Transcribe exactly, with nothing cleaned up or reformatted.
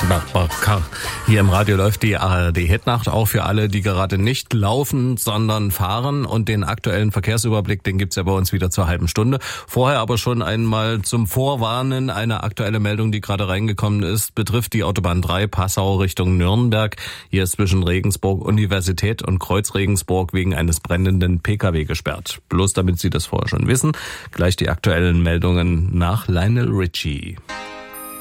Hier im Radio läuft die A R D-Hitnacht auch für alle, die gerade nicht laufen, sondern fahren. Und den aktuellen Verkehrsüberblick, den gibt's ja bei uns wieder zur halben Stunde. Vorher aber schon einmal zum Vorwarnen. Eine aktuelle Meldung, die gerade reingekommen ist, betrifft die Autobahn drei Passau Richtung Nürnberg. Hier ist zwischen Regensburg Universität und Kreuz Regensburg wegen eines brennenden Pkw gesperrt. Bloß damit Sie das vorher schon wissen. Gleich die aktuellen Meldungen nach Lionel Richie.